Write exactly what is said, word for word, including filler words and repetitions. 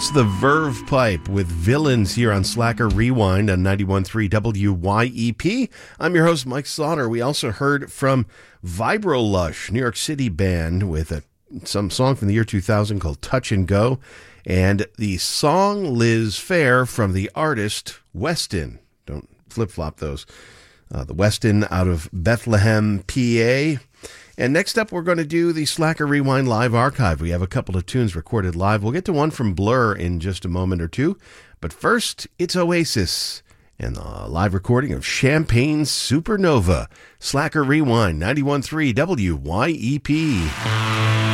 It's the Verve Pipe with Villains here on Slacker Rewind on ninety-one point three W Y E P. I'm your host, Mike Slaughter. We also heard from Vibro Lush, New York City band, with a, some song from the year two thousand called Touch and Go, and the song Liz Fair from the artist Weston. Don't flip-flop those. Uh, the Weston out of Bethlehem, P A. And next up, we're going to do the Slacker Rewind Live Archive. We have a couple of tunes recorded live. We'll get to one from Blur in just a moment or two. But first, it's Oasis and the live recording of Champagne Supernova. Slacker Rewind, ninety-one point three W Y E P.